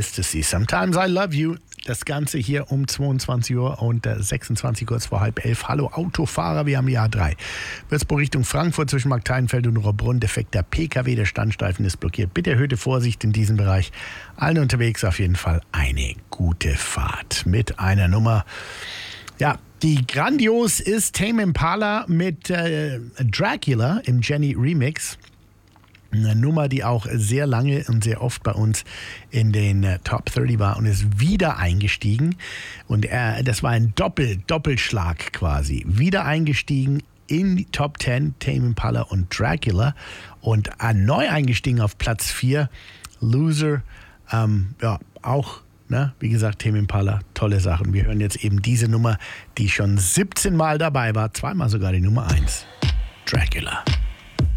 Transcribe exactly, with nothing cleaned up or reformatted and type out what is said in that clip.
Ecstasy. Sometimes I Love You. Das Ganze hier um zweiundzwanzig Uhr und sechsundzwanzig kurz vor halb elf. Hallo Autofahrer, wir haben die A drei. Würzburg Richtung Frankfurt zwischen Markteinfeld und Rohrbrunn. Defekter P K W, der Standstreifen ist blockiert. Bitte erhöhte Vorsicht in diesem Bereich. Allen unterwegs auf jeden Fall eine gute Fahrt mit einer Nummer, ja, die grandios ist. Tame Impala mit äh, Dracula im Jenny Remix. Eine Nummer, die auch sehr lange und sehr oft bei uns in den äh, Top dreißig war und ist wieder eingestiegen. Und äh, das war ein Doppel, Doppelschlag quasi. Wieder eingestiegen in die Top zehn, Tame Impala und Dracula. Und äh, neu eingestiegen auf Platz vier, Loser. Ähm, ja, auch, ne, wie gesagt, Tame Impala, tolle Sachen. Wir hören jetzt eben diese Nummer, die schon siebzehn Mal dabei war. Zweimal sogar die Nummer eins, Dracula.